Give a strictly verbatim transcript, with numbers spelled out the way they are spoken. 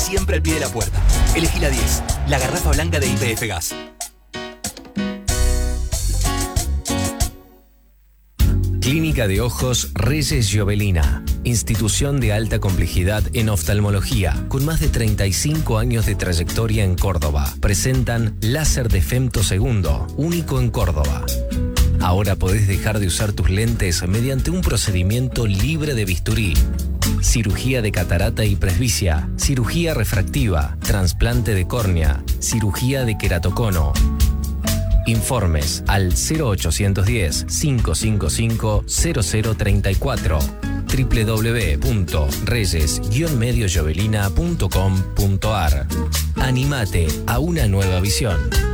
siempre al pie de la puerta. Elegí la diez, la garrafa blanca de Y P F Gas. Clínica de Ojos Reyes Giovelina, institución de alta complejidad en oftalmología, con más de treinta y cinco años de trayectoria en Córdoba. Presentan láser de femtosegundo, único en Córdoba. Ahora podés dejar de usar tus lentes mediante un procedimiento libre de bisturí. Cirugía de catarata y presbicia, cirugía refractiva, trasplante de córnea, cirugía de queratocono. Informes al cero ochocientos diez, cinco cinco cinco, cero cero tres cuatro, doble u doble u doble u punto reyes guion medio giovelina punto com punto ar. Animate a una nueva visión.